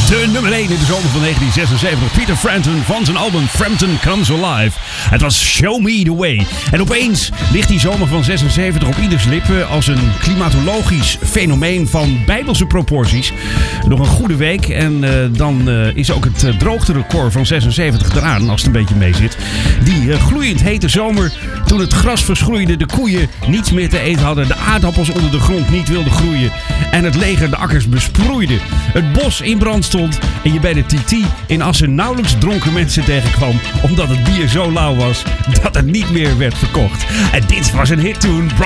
De nummer 1 in de zomer van 1976. Peter Frampton van zijn album Frampton Comes Alive. Het was Show Me The Way. En opeens ligt die zomer van 76 op ieders lippen als een klimatologisch fenomeen van bijbelse proporties. Nog een goede week en dan is ook het droogterecord van 76 eraan, als het een beetje mee zit. Die gloeiend hete zomer, toen het gras verschroeide, de koeien niets meer te eten hadden, de aardappels onder de grond niet wilden groeien en het leger de akkers besproeide. Het bos in brand stond en je bij de TT in Assen nauwelijks dronken mensen tegenkwam, omdat het bier zo lauw was dat het niet meer werd verkocht. En dit was een hit toen.